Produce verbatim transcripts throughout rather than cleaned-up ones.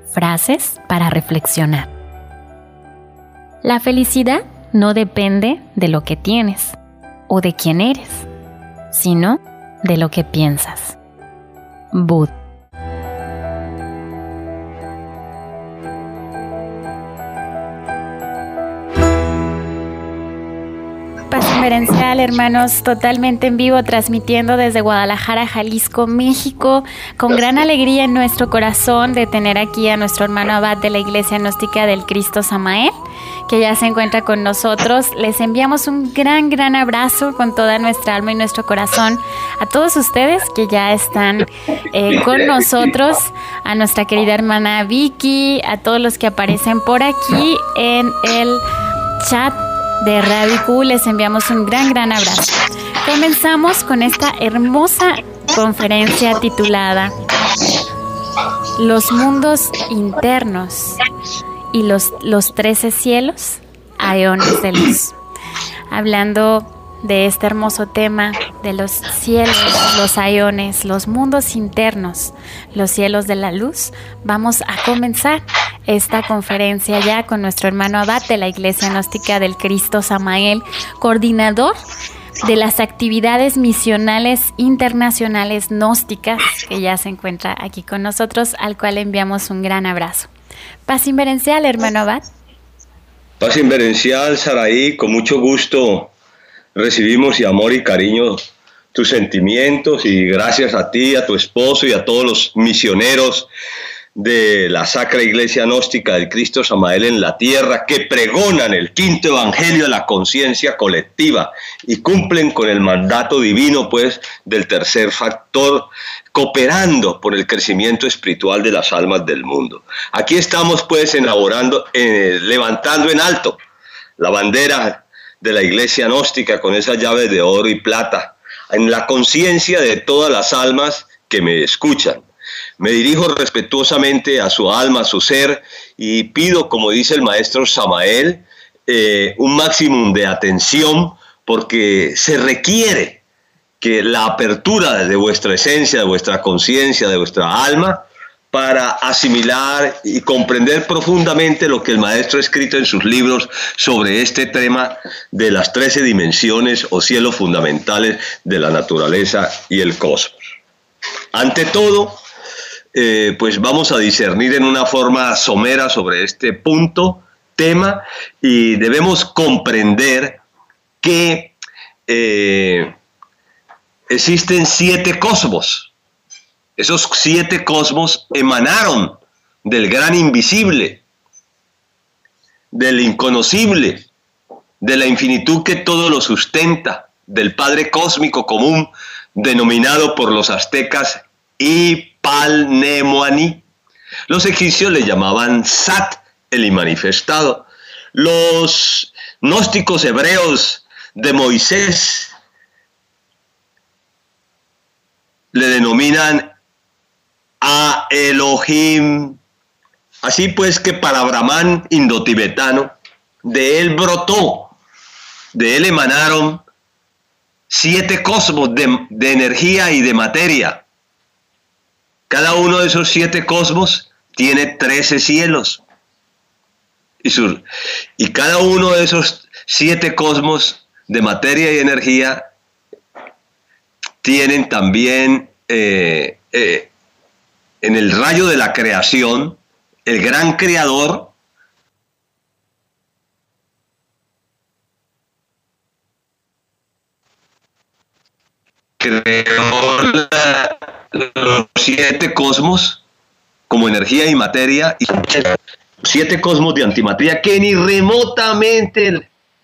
Frases para reflexionar. La felicidad no depende de lo que tienes o de quién eres, sino de lo que piensas. Buda. Paz inmerencial, hermanos, totalmente en vivo, transmitiendo desde Guadalajara, Jalisco, México, con gran alegría en nuestro corazón de tener aquí a nuestro hermano abad de la Iglesia Gnóstica del Cristo Samael, que ya se encuentra con nosotros. Les enviamos un gran, gran abrazo con toda nuestra alma y nuestro corazón a todos ustedes que ya están eh, con nosotros, a nuestra querida hermana Vicky, a todos los que aparecen por aquí en el chat de Radio Q, les enviamos un gran, gran abrazo. Comenzamos con esta hermosa conferencia titulada Los mundos internos y los, los trece cielos a eones de luz. Hablando de este hermoso tema de los cielos, los aeones, los mundos internos, los cielos de la luz, vamos a comenzar esta conferencia ya con nuestro hermano abad de la Iglesia Gnóstica del Cristo Samael, coordinador de las actividades misionales internacionales gnósticas, que ya se encuentra aquí con nosotros, al cual enviamos un gran abrazo. Paz inmerencial, hermano abad. Paz inmerencial, Saraí, con mucho gusto recibimos y amor y cariño tus sentimientos, y gracias a ti, a tu esposo y a todos los misioneros de la Sacra Iglesia Gnóstica del Cristo Samael en la tierra, que pregonan el quinto evangelio de la conciencia colectiva y cumplen con el mandato divino, pues, del tercer factor, cooperando por el crecimiento espiritual de las almas del mundo. Aquí estamos, pues, elaborando, eh, levantando en alto la bandera de la Iglesia Gnóstica con esas llaves de oro y plata, en la conciencia de todas las almas que me escuchan. Me dirijo respetuosamente a su alma, a su ser, y pido, como dice el maestro Samael, eh, un máximo de atención, porque se requiere que la apertura de vuestra esencia, de vuestra conciencia, de vuestra alma, para asimilar y comprender profundamente lo que el maestro ha escrito en sus libros sobre este tema de las trece dimensiones o cielos fundamentales de la naturaleza y el cosmos. Ante todo, eh, pues vamos a discernir en una forma somera sobre este punto, tema, y debemos comprender que eh, existen siete cosmos. Esos siete cosmos emanaron del gran invisible, del inconocible, de la infinitud que todo lo sustenta, del Padre Cósmico Común, denominado por los aztecas Ipalnemoani. Los egipcios le llamaban Sat, el inmanifestado. Los gnósticos hebreos de Moisés le denominan a Elohim. Así pues que para Brahman indotibetano, de él brotó, de él emanaron siete cosmos de, de energía y de materia. Cada uno de esos siete cosmos tiene trece cielos. Y, sur, y cada uno de esos siete cosmos de materia y energía tienen también eh, eh, en el rayo de la creación, el gran creador creó la, los siete cosmos como energía y materia, y siete cosmos de antimateria que ni remotamente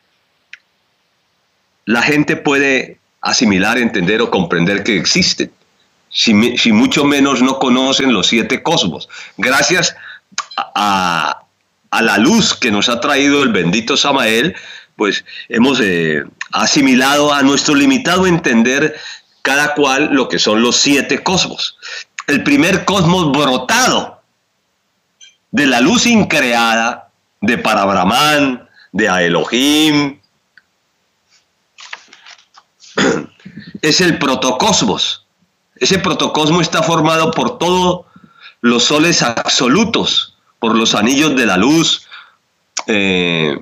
la gente puede asimilar, entender o comprender que existen. Si, si mucho menos no conocen los siete cosmos. Gracias a, a la luz que nos ha traído el bendito Samael, pues hemos eh, asimilado a nuestro limitado entender cada cual lo que son los siete cosmos. El primer cosmos brotado de la luz increada de Parabrahman, de a Elohim, es el protocosmos. Ese protocosmos está formado por todos los soles absolutos, por los anillos de la luz. Eh,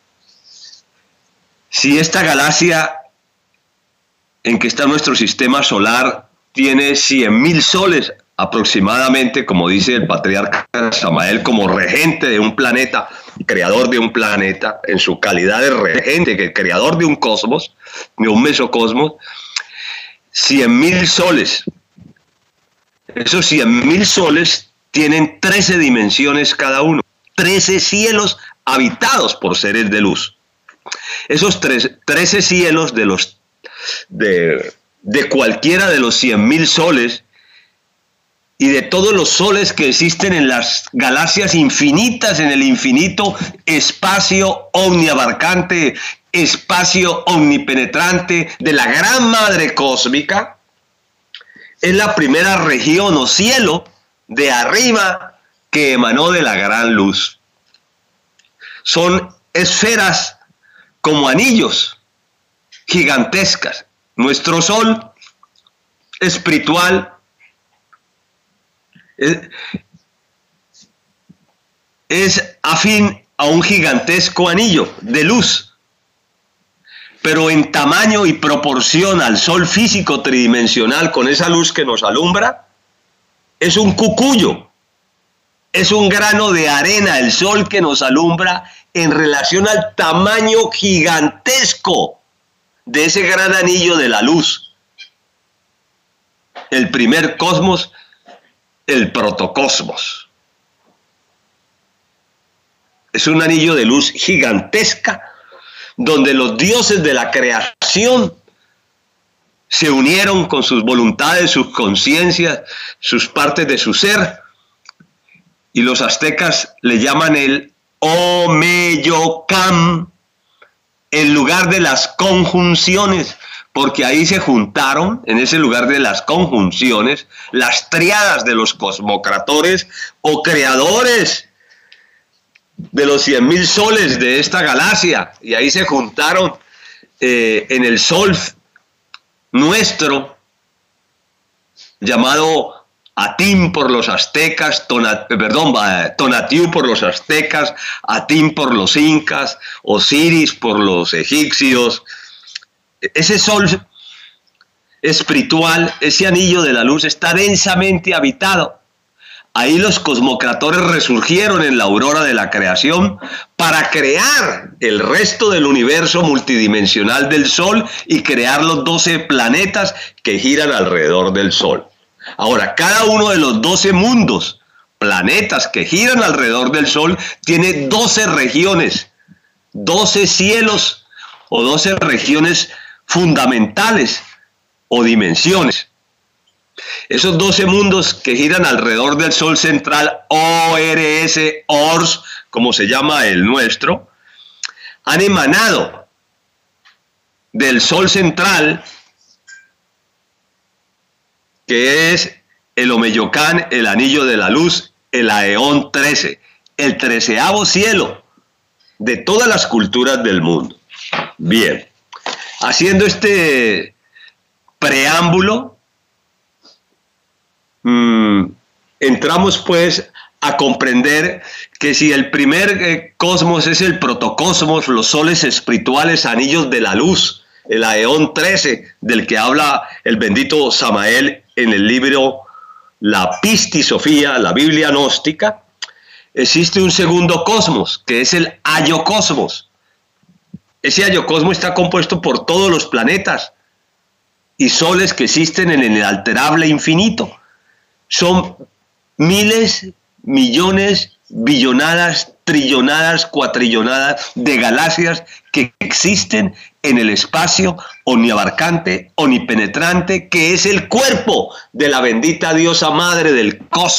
si esta galaxia en que está nuestro sistema solar tiene cien mil soles aproximadamente, como dice el patriarca Samael, como regente de un planeta, creador de un planeta, en su calidad de regente, que creador de un cosmos, de un mesocosmos, cien mil soles. Esos cien mil soles tienen trece dimensiones cada uno, trece cielos habitados por seres de luz. Esos trece cielos de, los, de, de cualquiera de los cien mil soles y de todos los soles que existen en las galaxias infinitas, en el infinito espacio omniabarcante, espacio omnipenetrante de la gran madre cósmica, es la primera región o cielo de arriba que emanó de la gran luz. Son esferas como anillos gigantescas. Nuestro sol espiritual es, es afín a un gigantesco anillo de luz, pero en tamaño y proporción al sol físico tridimensional con esa luz que nos alumbra, es un cucuyo, es un grano de arena el sol que nos alumbra en relación al tamaño gigantesco de ese gran anillo de la luz. El primer cosmos, el protocosmos. Es un anillo de luz gigantesca donde los dioses de la creación se unieron con sus voluntades, sus conciencias, sus partes de su ser, y los aztecas le llaman el Omeyocam, el lugar de las conjunciones, porque ahí se juntaron, en ese lugar de las conjunciones, las tríadas de los cosmocratores o creadores de los cien mil soles de esta galaxia, y ahí se juntaron eh, en el sol nuestro, llamado Atim por los aztecas, Tonat, perdón, Tonatiuh por los aztecas, Atim por los incas, Osiris por los egipcios. Ese sol espiritual, ese anillo de la luz, está densamente habitado. Ahí los cosmocratores resurgieron en la aurora de la creación para crear el resto del universo multidimensional del Sol y crear los doce planetas que giran alrededor del Sol. Ahora, cada uno de los doce mundos, planetas que giran alrededor del Sol, tiene doce regiones, doce cielos o doce regiones fundamentales o dimensiones. Esos doce mundos que giran alrededor del Sol central, O R S, O R S, como se llama el nuestro, han emanado del Sol central, que es el Omeyocán, el anillo de la luz, el Aeón trece, el treceavo cielo de todas las culturas del mundo. Bien, haciendo este preámbulo, mmm, entramos pues a comprender que si el primer eh, cosmos es el protocosmos, los soles espirituales, anillos de la luz, el Aeón trece, del que habla el bendito Samael en el libro La Pistisofía, la Biblia gnóstica, existe un segundo cosmos, que es el Ayocosmos. Ese Ayocosmos está compuesto por todos los planetas y soles que existen en el inalterable infinito. Son miles, millones, billonadas, trillonadas, cuatrillonadas de galaxias que existen en el espacio omniabarcante, omnipenetrante, que es el cuerpo de la bendita diosa madre del cosmos.